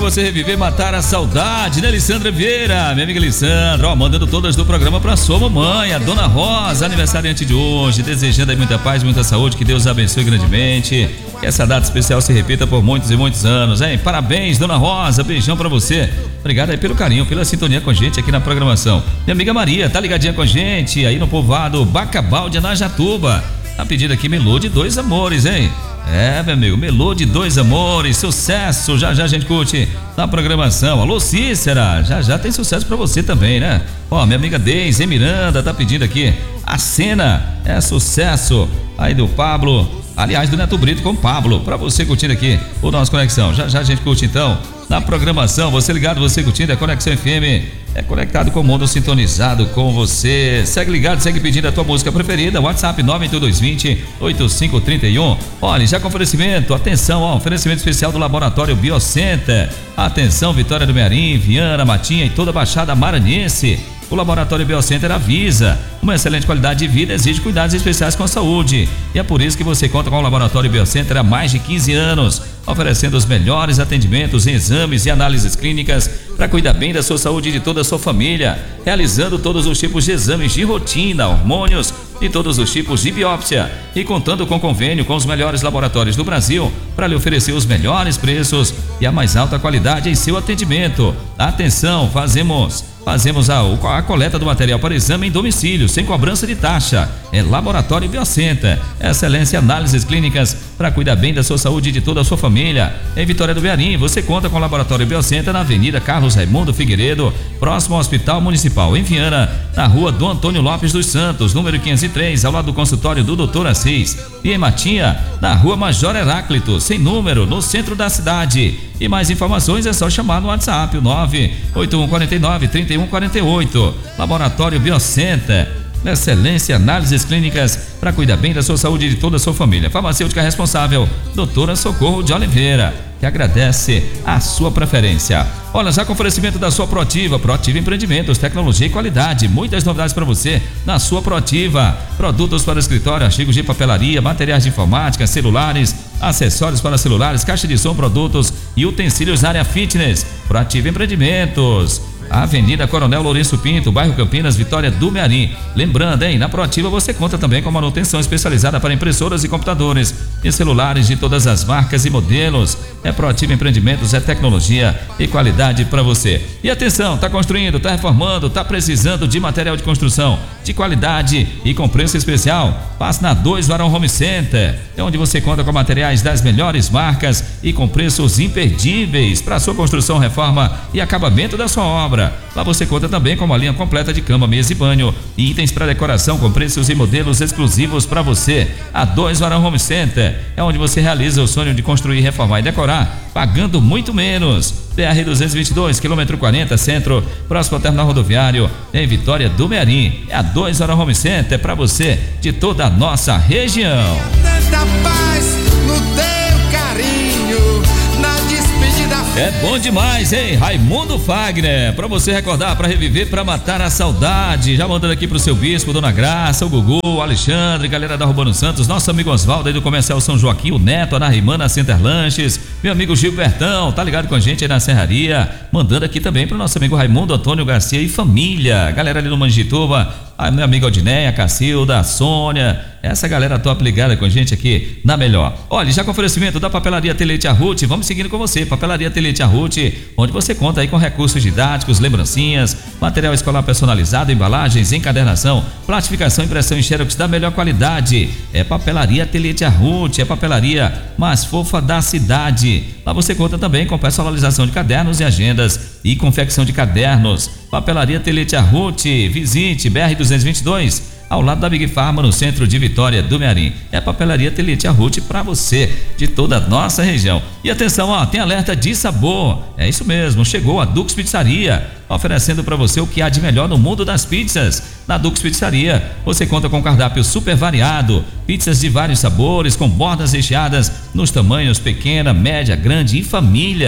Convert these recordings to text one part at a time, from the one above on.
Você reviver, matar a saudade, né, Lissandra Vieira? Minha amiga Lissandra, ó, mandando todas do programa pra sua mamãe, a Dona Rosa, aniversariante de hoje, desejando aí muita paz, muita saúde, que Deus abençoe grandemente, que essa data especial se repita por muitos e muitos anos, hein? Parabéns, Dona Rosa, beijão pra você. Obrigado aí pelo carinho, pela sintonia com a gente aqui na programação. Minha amiga Maria, tá ligadinha com a gente aí no povoado Bacabal de Anajatuba. Tá pedindo aqui Melô de Dois Amores, hein? É, meu amigo, Melô de Dois Amores, sucesso, já a gente curte na programação. Alô, Cícera, já tem sucesso pra você também, né? Ó, minha amiga Deise Miranda tá pedindo aqui A Cena, é sucesso aí do Pablo, aliás, do Neto Brito com o Pablo, pra você curtindo aqui o nosso Conexão. Já a gente curte então na programação, você ligado, você curtindo, é Conexão FM, é conectado com o mundo, sintonizado com você. Segue ligado, segue pedindo a tua música preferida, WhatsApp 98220-8531. Olha, já com oferecimento, atenção, ó, oferecimento especial do Laboratório Biocenter. Atenção, Vitória do Mearim, Viana, Matinha e toda a Baixada Maranhense. O Laboratório Biocenter avisa, uma excelente qualidade de vida exige cuidados especiais com a saúde. E é por isso que você conta com o Laboratório Biocenter há mais de 15 anos, oferecendo os melhores atendimentos em exames e análises clínicas para cuidar bem da sua saúde e de toda a sua família, realizando todos os tipos de exames de rotina, hormônios e todos os tipos de biópsia, e contando com convênio com os melhores laboratórios do Brasil para lhe oferecer os melhores preços e a mais alta qualidade em seu atendimento. Atenção, fazemos a coleta do material para exame em domicílio, sem cobrança de taxa. É Laboratório Biocenter, excelência em análises clínicas para cuidar bem da sua saúde e de toda a sua família. Em Vitória do Mearim, você conta com o Laboratório Biocenter na Avenida Carlos Raimundo Figueiredo, próximo ao Hospital Municipal. Em Viana, na Rua Dom Antônio Lopes dos Santos, número 503, ao lado do consultório do Dr. Assis. E em Matinha, na Rua Major Heráclito, sem número, no centro da cidade. E mais informações é só chamar no WhatsApp, o 98149-3148. Laboratório Biocenter, excelência, análises clínicas para cuidar bem da sua saúde e de toda a sua família. Farmacêutica responsável, doutora Socorro de Oliveira, que agradece a sua preferência. Olha, já com oferecimento da sua Proativa Empreendimentos, tecnologia e qualidade, muitas novidades para você na sua Proativa. Produtos para escritório, artigos de papelaria, materiais de informática, celulares, acessórios para celulares, caixa de som, produtos e utensílios na área fitness. Proativa Empreendimentos, Avenida Coronel Lourenço Pinto, bairro Campinas, Vitória do Mearim. Lembrando, hein, na Proativa você conta também com manutenção especializada para impressoras e computadores e celulares de todas as marcas e modelos. É Proativa Empreendimentos, é tecnologia e qualidade para você. E atenção, tá construindo, tá reformando, tá precisando de material de construção de qualidade e com preço especial? Passe na 2 Varão Home Center, é onde você conta com materiais das melhores marcas e com preços imperdíveis para sua construção, reforma e acabamento da sua obra. Lá você conta também com uma linha completa de cama, mesa e banho e itens para decoração com preços e modelos exclusivos para você. A 2 Varão Home Center é onde você realiza o sonho de construir, reformar e decorar, pagando muito menos. BR 222, quilômetro 40, centro, próximo ao terminal rodoviário, em Vitória do Mearim. É a 2 Varão Home Center para você de toda a nossa região. Tanta paz no teu carinho, na despedida. É bom demais, hein? Raimundo Fagner, pra você recordar, pra reviver, pra matar a saudade. Já mandando aqui pro seu bispo, Dona Graça, o Gugu, o Alexandre, galera da Urbano Santos, nosso amigo Osvaldo aí do Comercial São Joaquim, o Neto, a Ana Rimana, a Center Lanches, meu amigo Gilbertão, tá ligado com a gente aí na Serraria, mandando aqui também pro nosso amigo Raimundo Antônio Garcia e família, galera ali no Manjituba, a minha amiga Odneia, a Cacilda, a Sônia, essa galera top ligada com a gente aqui na melhor. Olha, já com oferecimento da Papelaria Telete Arruti, vamos seguindo com você, Papelaria Telete Arruti, onde você conta aí com recursos didáticos, lembrancinhas, material escolar personalizado, embalagens, encadernação, plastificação, impressão em xerox da melhor qualidade. É Papelaria Telete Arruti, é a papelaria mais fofa da cidade. Lá você conta também com personalização de cadernos e agendas e confecção de cadernos. Papelaria Telete Arruti, visite BR 222, ao lado da Big Pharma, no centro de Vitória do Mearim. É a Papelaria Telete Arruti para você, de toda a nossa região. E atenção, ó, tem alerta de sabor. É isso mesmo, chegou a Dux Pizzaria, oferecendo para você o que há de melhor no mundo das pizzas. Na Dux Pizzaria, você conta com cardápio super variado, pizzas de vários sabores, com bordas recheadas nos tamanhos pequena, média, grande e família.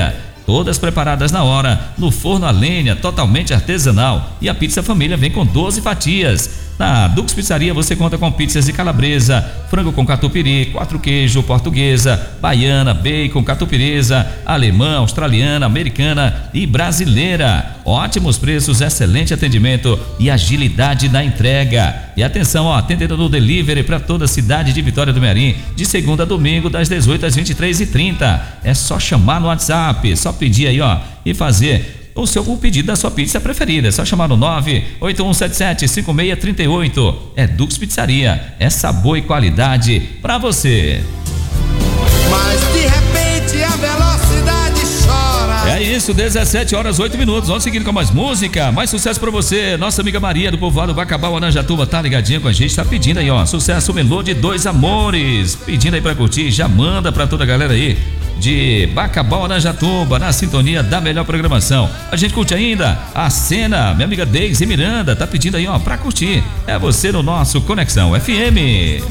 todas preparadas na hora, no forno a lenha, totalmente artesanal. E a pizza família vem com 12 fatias. Na Dux Pizzaria você conta com pizzas de calabresa, frango com catupiry, 4 queijo, portuguesa, baiana, bacon, catupireza, alemã, australiana, americana e brasileira. Ótimos preços, excelente atendimento e agilidade na entrega. E atenção, ó, atendendo no delivery para toda a cidade de Vitória do Mearim, de segunda a domingo, das 18 às 23h30. É só chamar no WhatsApp, só pedir aí, ó, e fazer o pedido da sua pizza preferida. É só chamar no 981775638. É Dux Pizzaria, é sabor e qualidade pra você. Mas de repente a velocidade chora. É isso, 17h08. Vamos seguindo com mais música, mais sucesso pra você. Nossa amiga Maria do povoado Bacabal, Anajatuba, tá ligadinha com a gente, tá pedindo aí, ó, sucesso Melô de Dois Amores, pedindo aí pra curtir, já manda pra toda a galera aí de Bacabal, Anajatuba, na sintonia da melhor programação. A gente curte ainda a cena, minha amiga Deise Miranda, tá pedindo aí, ó, pra curtir. É você no nosso Conexão FM.